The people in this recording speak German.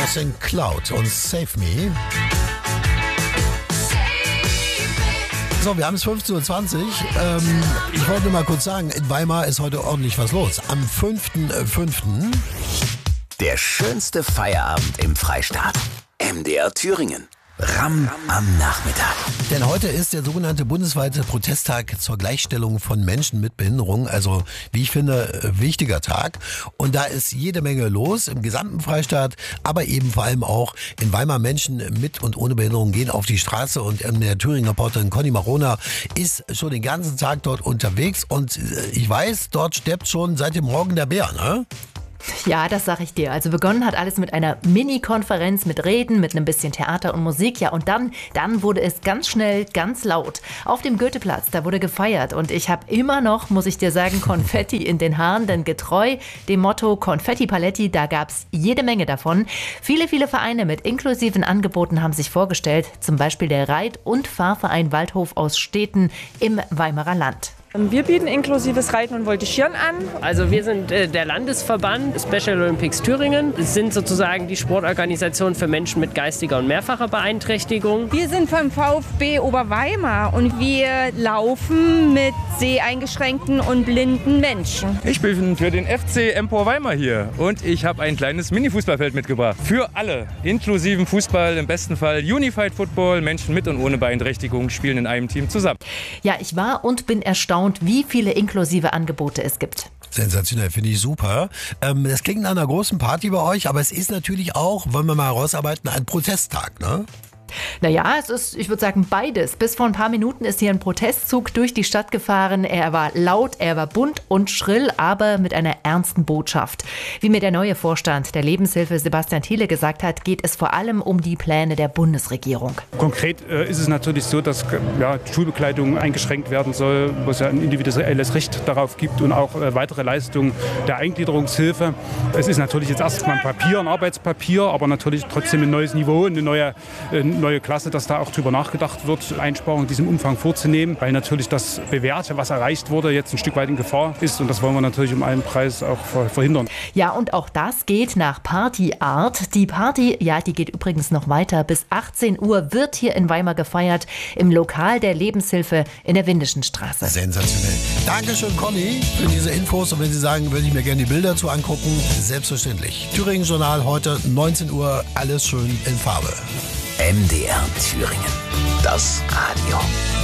St. Cloud und Save Me. So, wir haben es 15.20 Uhr. Ich wollte mal kurz sagen, in Weimar ist heute ordentlich was los. Am 5.5. Der schönste Feierabend im Freistaat. MDR Thüringen. Ramm am Nachmittag. Denn heute ist der sogenannte bundesweite Protesttag zur Gleichstellung von Menschen mit Behinderung. Also, wie ich finde, wichtiger Tag. Und da ist jede Menge los im gesamten Freistaat, aber eben vor allem auch in Weimar. Menschen mit und ohne Behinderung gehen auf die Straße und der Thüringen-Reporterin Conny Marona ist schon den ganzen Tag dort unterwegs. Und ich weiß, dort steppt schon seit dem Morgen der Bär, ne? Ja, das sag ich dir. Also begonnen hat alles mit einer Mini-Konferenz, mit Reden, mit einem bisschen Theater und Musik. Ja, und dann wurde es ganz schnell ganz laut. Auf dem Goetheplatz, da wurde gefeiert. Und ich habe immer noch, muss ich dir sagen, Konfetti in den Haaren. Denn getreu dem Motto Konfetti Paletti, da gab's jede Menge davon. Viele Vereine mit inklusiven Angeboten haben sich vorgestellt. Zum Beispiel der Reit- und Fahrverein Waldhof aus Städten im Weimarer Land. Wir bieten inklusives Reiten und Voltigieren an. Also wir sind der Landesverband Special Olympics Thüringen. Es sind sozusagen die Sportorganisation für Menschen mit geistiger und mehrfacher Beeinträchtigung. Wir sind vom VfB Oberweimar und wir laufen mit seheingeschränkten und blinden Menschen. Ich bin für den FC Empor Weimar hier und ich habe ein kleines Mini-Fußballfeld mitgebracht. Für alle, inklusiven Fußball, im besten Fall Unified Football. Menschen mit und ohne Beeinträchtigung spielen in einem Team zusammen. Ja, ich war und bin erstaunt, wie viele inklusive Angebote es gibt. Sensationell, finde ich super. Das klingt nach einer großen Party bei euch, aber es ist natürlich auch, wollen wir mal herausarbeiten, ein Protesttag, ne? Naja, es ist, ich würde sagen, beides. Bis vor ein paar Minuten ist hier ein Protestzug durch die Stadt gefahren. Er war laut, er war bunt und schrill, aber mit einer ernsten Botschaft. Wie mir der neue Vorstand der Lebenshilfe Sebastian Thiele gesagt hat, geht es vor allem um die Pläne der Bundesregierung. Konkret ist es natürlich so, dass Schulbegleitung eingeschränkt werden soll, wo es ja ein individuelles Recht darauf gibt und auch weitere Leistungen der Eingliederungshilfe. Es ist natürlich jetzt erstmal ein Arbeitspapier, aber natürlich trotzdem ein neues Niveau, eine neue Klasse, dass da auch drüber nachgedacht wird, Einsparungen in diesem Umfang vorzunehmen, weil natürlich das Bewährte, was erreicht wurde, jetzt ein Stück weit in Gefahr ist und das wollen wir natürlich um allen Preis auch verhindern. Ja, und auch das geht nach Partyart. Die Party, ja, die geht übrigens noch weiter. Bis 18 Uhr wird hier in Weimar gefeiert, im Lokal der Lebenshilfe in der Windischen Straße. Sensationell. Dankeschön, Conny, für diese Infos. Und wenn Sie sagen, würde ich mir gerne die Bilder dazu angucken, selbstverständlich. Thüringen Journal heute 19 Uhr, alles schön in Farbe. MDR Thüringen. Das Radio.